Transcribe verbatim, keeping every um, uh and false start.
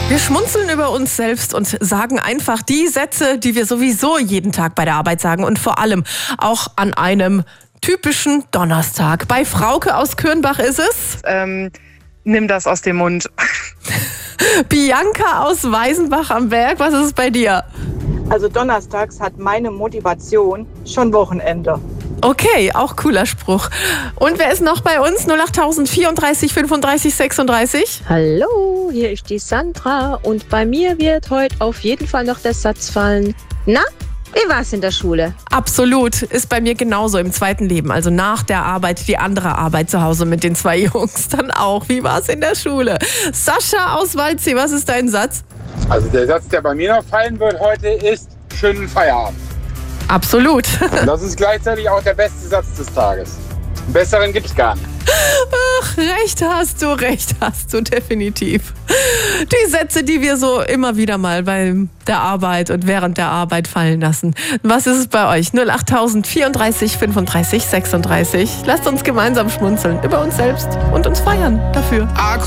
Wir schmunzeln über uns selbst und sagen einfach die Sätze, die wir sowieso jeden Tag bei der Arbeit sagen und vor allem auch an einem typischen Donnerstag. Bei Frauke aus Kürnbach ist es. Ähm, nimm das aus dem Mund. Bianca aus Weißenbach am Berg, was ist es bei dir? Also donnerstags hat meine Motivation schon Wochenende. Okay, auch cooler Spruch. Und wer ist noch bei uns? null acht vierunddreißig fünfunddreißig sechsunddreißig. Hallo, hier ist die Sandra und bei mir wird heute auf jeden Fall noch der Satz fallen. Na, wie war's in der Schule? Absolut, ist bei mir genauso im zweiten Leben. Also nach der Arbeit, die andere Arbeit zu Hause mit den zwei Jungs dann auch. Wie war's in der Schule? Sascha aus Waldsee, was ist dein Satz? Also der Satz, der bei mir noch fallen wird heute, ist schönen Feierabend. Absolut. Und das ist gleichzeitig auch der beste Satz des Tages. Einen besseren gibt's gar nicht. Ach, recht hast du, recht hast du, definitiv. Die Sätze, die wir so immer wieder mal bei der Arbeit und während der Arbeit fallen lassen. Was ist es bei euch? null acht vierunddreißig fünfunddreißig sechsunddreißig. Lasst uns gemeinsam schmunzeln über uns selbst und uns feiern dafür.